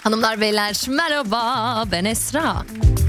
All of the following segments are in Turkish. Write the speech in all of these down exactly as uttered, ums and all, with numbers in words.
Hanımlar beyler merhaba, ben Esra.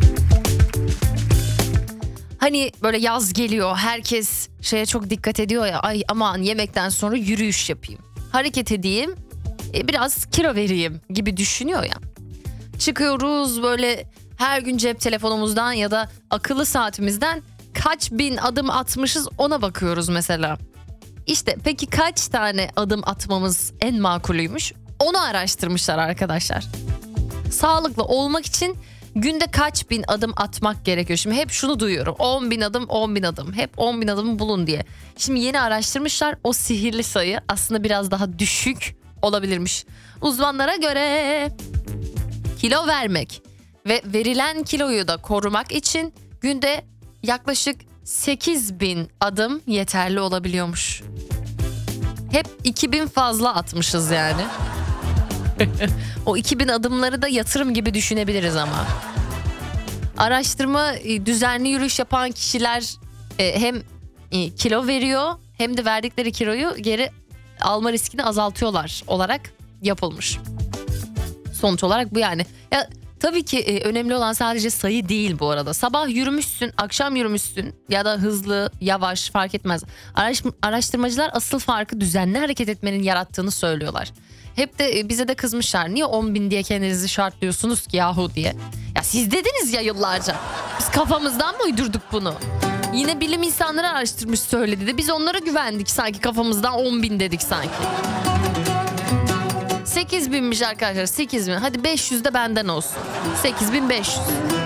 Hani böyle yaz geliyor, herkes şeye çok dikkat ediyor ya, ay aman yemekten sonra yürüyüş yapayım, hareket edeyim, e, biraz kilo vereyim gibi düşünüyor ya. Çıkıyoruz böyle her gün cep telefonumuzdan ya da akıllı saatimizden kaç bin adım atmışız ona bakıyoruz mesela. İşte peki kaç tane adım atmamız en makulüymüş? Onu araştırmışlar arkadaşlar. Sağlıklı olmak için günde kaç bin adım atmak gerekiyor? Şimdi hep şunu duyuyorum. on bin adım, on bin adım. Hep on bin adımı bulun diye. Şimdi yeni araştırmışlar. O sihirli sayı aslında biraz daha düşük olabilirmiş. Uzmanlara göre kilo vermek ve verilen kiloyu da korumak için günde yaklaşık sekiz bin adım yeterli olabiliyormuş. Hep iki bin fazla atmışız yani. O iki bin adımları da yatırım gibi düşünebiliriz ama. Araştırma, düzenli yürüyüş yapan kişiler hem kilo veriyor hem de verdikleri kiloyu geri alma riskini azaltıyorlar olarak yapılmış. Sonuç olarak bu yani. Ya tabii ki önemli olan sadece sayı değil bu arada. Sabah yürümüşsün, akşam yürümüşsün ya da hızlı, yavaş fark etmez. Araş, araştırmacılar asıl farkı düzenli hareket etmenin yarattığını söylüyorlar. Hep de bize de kızmışlar. Niye on bin diye kendinizi şartlıyorsunuz ki yahu diye. Ya siz dediniz ya yıllarca. Biz kafamızdan mı uydurduk bunu? Yine bilim insanları araştırmış söyledi de biz onlara güvendik sanki, kafamızdan on bin dedik sanki. sekiz binmiş arkadaşlar, sekiz bin. Hadi beş yüz de benden olsun. sekiz bin beş yüz.